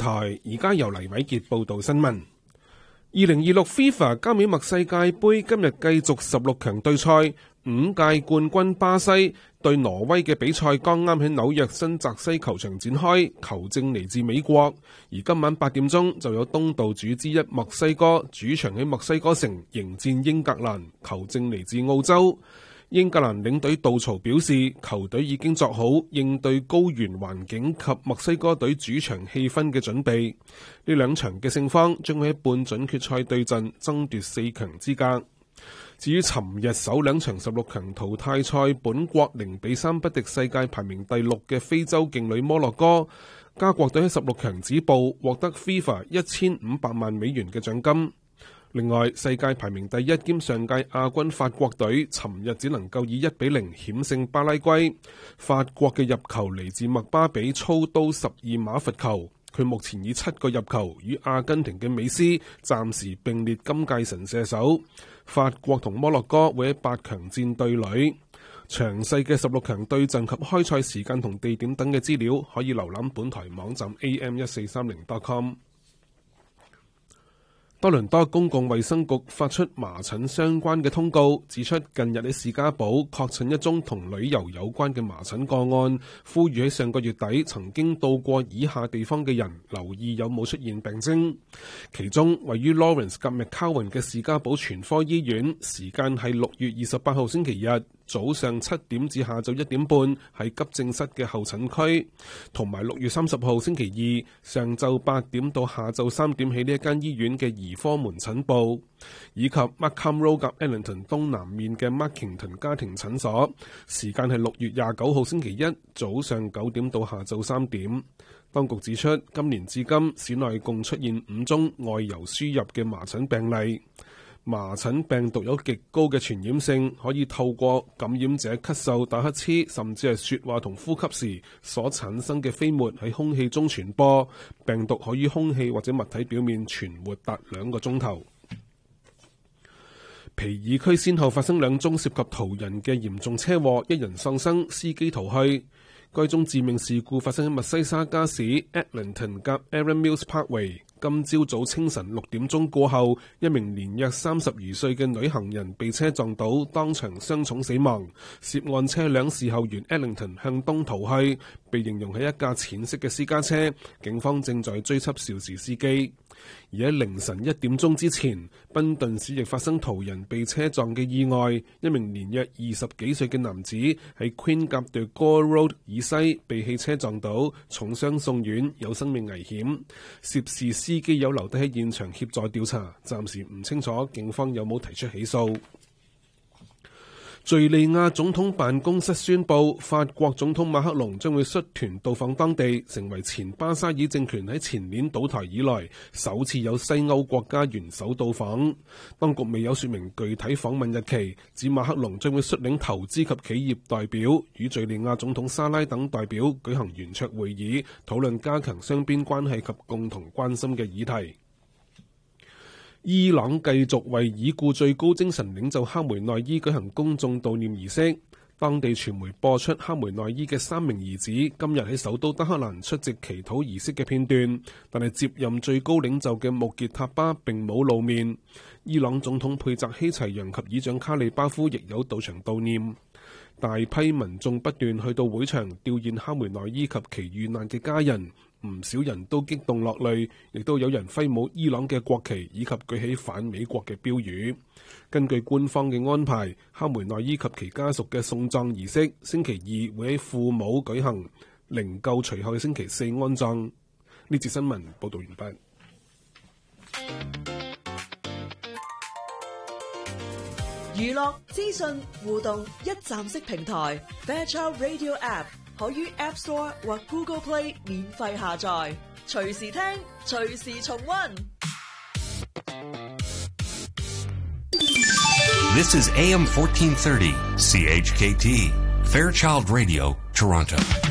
台，而家由黎偉傑報道新聞。2026 FIFA 加美墨世界盃今日繼續16強對賽，5屆冠軍巴西對挪威嘅比賽剛啱喺紐約新澤西球場展開，球證嚟自美國。而今晚8點鐘就有東道主之一墨西哥主場喺墨西哥城迎戰英格蘭，球證嚟自澳洲。英格蘭領隊杜曹表示，球隊已經作好應對高原環境及墨西哥隊主場氣氛嘅準備。呢兩場嘅勝方將會喺半準決賽對陣，爭奪4強資格。至於尋日首兩場16強淘汰賽，本國0-3不敵世界排名第6嘅非洲勁旅摩洛哥，加國隊喺16強止步，獲得 FIFA 1500萬美元嘅獎金。另外，世界排名第1兼上屆亞軍法國隊尋日只能夠以1-0險勝巴拉圭。法國嘅入球嚟自麥巴比操刀12碼罰球，佢目前以7個入球與阿根廷嘅美斯暫時並列今屆神射手。法國同摩洛哥會喺8強戰對壘。詳細嘅16強對陣及開賽時間同地點等嘅資料，可以瀏覽本台網站 am1430.com。多倫多公共衛生局發出麻疹相關嘅通告，指出近日喺士嘉堡確診一宗同旅遊有關嘅麻疹個案，呼籲喺上個月底曾經到過以下地方嘅人留意有冇出現病徵。其中位於 Lawrence 及 McCowan 嘅士嘉堡全科醫院，時間係6月28號星期日早上7點至下晝1點半係急症室嘅候診區，同埋6月30號星期二上晝8點到下晝3點起呢一間醫院嘅兒科門診部，以及 Markham Road 及 Eglinton 東南面嘅 Markington 家庭診所，時間係6月29號星期一早上9點到下晝3點。當局指出，今年至今市內共出現5宗外遊輸入嘅麻疹病例。麻疹病毒有極高嘅傳染性，可以透過感染者咳嗽、打乞嗤，甚至係說話同呼吸時所產生嘅飛沫喺空氣中傳播。病毒可於空氣或者物體表面存活達2個鐘頭。皮爾區先後發生2宗涉及途人嘅嚴重車禍，1人喪生，司機逃去。該宗致命事故發生喺密西沙加市 Eglinton 及 Erin Mills Parkway。今朝早清晨6點鐘過後，一名年約30餘歲嘅女行人被車撞倒，當場傷重死亡。涉案車輛事後沿 Eglinton 向東逃去，被形容係一架淺色嘅私家車。警方正在追緝肇事司機。而喺凌晨1點鐘之前，賓頓市亦發生途人被車撞嘅意外，一名年約20幾歲嘅男子喺 Queen 夾對 Gore Road 以西被汽車撞倒，重傷送院，有生命危險。涉事司機有留低喺現場協助調查，暫時唔清楚警方有冇提出起訴。敘利亞總統辦公室宣布，法國總統馬克龍將會率團到訪當地，成為前巴沙爾政權喺前年倒台以來首次有西歐國家元首到訪。當局未有說明具體訪問日期，指馬克龍將會率領投資及企業代表與敘利亞總統沙拉等代表舉行圓桌會議，討論加強雙邊關係及共同關心嘅議題。伊朗繼續為已故最高精神領袖哈梅內伊舉行公眾悼念儀式。當地傳媒播出哈梅內伊嘅3名兒子今日喺首都德黑蘭出席祈禱儀式嘅片段，但係接任最高領袖嘅穆傑塔巴並冇露面。伊朗總統佩澤希齊揚及議長卡利巴夫亦有到場悼念。大批民眾不斷去到會場吊唁哈梅內伊及其遇難嘅家人。唔少人都激動落淚，亦都有人揮舞伊朗嘅國旗以及舉起反美國嘅標語。根據官方嘅安排，哈梅內伊及其家屬嘅送葬儀式星期2會喺庫姆舉行，靈柩隨後星期4安葬。呢節新聞報道完畢。娛樂資訊互動一站式平台 Fairchild Radio App。可於 App Store 或 Google Play 免費下載，隨時聽，隨時重溫。 This is AM 1430 CHKT Fairchild Radio Toronto.